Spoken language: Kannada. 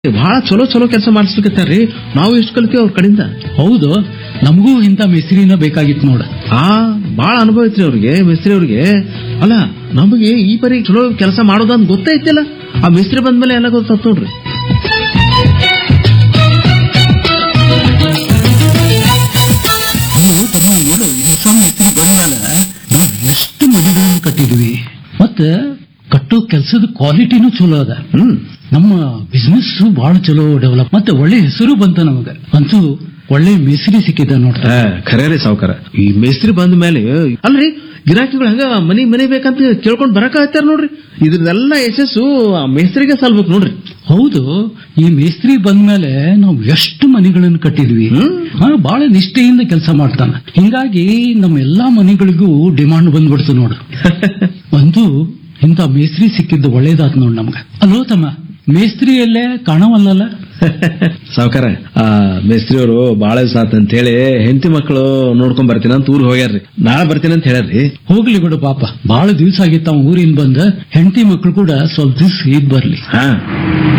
ಬಹಳ ಚಲೋ ಚಲೋ ಕೆಲಸ ಮಾಡಿಸ್ಲಿಕತ್ತಾರ್ರಿ. ನಾವು ಎಷ್ಟು ಕಲ್ತೀವಿ ಅವ್ರ ಕಡೆಯಿಂದ. ಹೌದು, ನಮಗೂ ಇಂತ ಮೆಸ್ರಿನ ಬೇಕಾಗಿತ್ತು ನೋಡ. ಬಹಳ ಅನುಭವ ಐತ್ರಿ ಅವ್ರಿಗೆ, ಮೇಸ್ತ್ರಿ ಅವ್ರಿಗೆ. ಅಲ್ಲ, ನಮಗೆ ಈ ಪರಿ ಚಲೋ ಕೆಲಸ ಮಾಡೋದಂತ ಗೊತ್ತೈತಿಲ್ಲ. ಆ ಮೇಸ್ತ್ರಿ ಬಂದ್ಮೇಲೆ ಎಲ್ಲ ಗೊತ್ತಾತ್ ನೋಡ್ರಿ. ಏನು ಹೊಸ ಮೆಸ್ರಿ ಬಂದ ನಾವು ಎಷ್ಟು ಮನೆಗಳನ್ನು ಕಟ್ಟಿದ್ವಿ, ಮತ್ತೆ ಕಟ್ಟೋ ಕೆಲಸದ ಕ್ವಾಲಿಟಿನೂ ಚಲೋ ಅದ. ನಮ್ಮ ಬಿಸ್ನೆಸ್ ಬಹಳ ಚಲೋ ಡೆವಲಪ್, ಮತ್ತೆ ಒಳ್ಳೆ ಹೆಸರು ಬಂತ ನಮಗ. ಅಂತೂ ಒಳ್ಳೆ ಮೇಸ್ತ್ರಿ ಸಿಕ್ಕಿದ ನೋಡ್ರಿ. ಖರೇ ರೀ ಸಾವ್ಕಾರ, ಈ ಮೇಸ್ತ್ರಿ ಬಂದ ಮೇಲೆ ಅಲ್ರಿ ಗಿರಾಕಿಗಳು ಹಂಗ ಮನಿ ಬೇಕಂತ ಕೇಳ್ಕೊಂಡ್ ಬರಕ ಆಯ್ತಾರ ನೋಡ್ರಿ. ಇದ್ರದೆಲ್ಲ ಯಶಸ್ಸು ಆ ಮೇಸ್ತ್ರಿಗೆ ಸಲ್ಬೇಕು ನೋಡ್ರಿ. ಹೌದು, ಈ ಮೇಸ್ತ್ರಿ ಬಂದ್ಮೇಲೆ ನಾವು ಎಷ್ಟು ಮನೆಗಳನ್ನು ಕಟ್ಟಿದ್ವಿ. ಬಹಳ ನಿಷ್ಠೆಯಿಂದ ಕೆಲಸ ಮಾಡ್ತಾನ. ಹಿಂಗಾಗಿ ನಮ್ಮ ಎಲ್ಲಾ ಮನೆಗಳಿಗೂ ಡಿಮಾಂಡ್ ಬಂದ್ಬಿಡ್ತು ನೋಡ್ರಿ. ಒಂದು ಇಂಥ ಮೇಸ್ತ್ರಿ ಸಿಕ್ಕಿದ್ದು ಒಳ್ಳೇದಾತ್ ನೋಡ್ ನಮ್ಗ. ಅಲ್ಲೋ ತಮ್ಮ, ಮೇಸ್ತ್ರಿಯಲ್ಲೇ ಕಾಣವಲ್ಲ. ಸಾವ್ಕಾರ, ಮೇಸ್ತ್ರಿ ಅವರು ಬಾಳ ದಿವಸ ಅಂತ ಹೇಳಿ ಹೆಂಡತಿ ಮಕ್ಕಳು ನೋಡ್ಕೊಂಡ್ ಬರ್ತೀನಿ ಅಂತ ಊರ್ ಹೋಗ್ಯಾರ್ರಿ. ನಾಳೆ ಬರ್ತೀನಿ ಅಂತ ಹೇಳ್ಯಾರ್ರಿ. ಹೋಗ್ಲಿ ಬಿಡು ಪಾಪ, ಬಹಳ ದಿವ್ಸ ಆಗಿತ್ತ ಊರಿಂದ ಬಂದ. ಹೆಂಡತಿ ಮಕ್ಕಳು ಕೂಡ ಸ್ವಲ್ಪ ದಿವ್ಸ ಇದ್ ಬರ್ಲಿ.